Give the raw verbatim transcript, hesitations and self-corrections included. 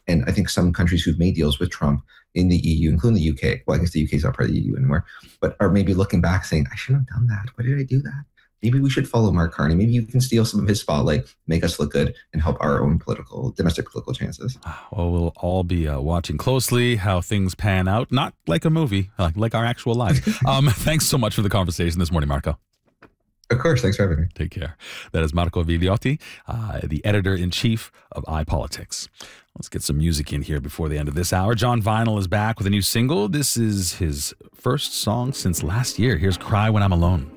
And I think some countries who've made deals with Trump in the E U, including the U K, well, I guess the U K is not part of the E U anymore, but are maybe looking back saying, I shouldn't have done that. Why did I do that? Maybe we should follow Mark Carney. Maybe you can steal some of his spotlight, make us look good, and help our own political, domestic political chances. Well, we'll all be uh, watching closely how things pan out, not like a movie, like, like our actual lives. um, thanks so much for the conversation this morning, Marco. Of course. Thanks for having me. Take care. That is Marco Vigliotti, uh, the editor-in-chief of iPolitics. Let's get some music in here before the end of this hour. John Vinyl is back with a new single. This is his first song since last year. Here's Cry When I'm Alone.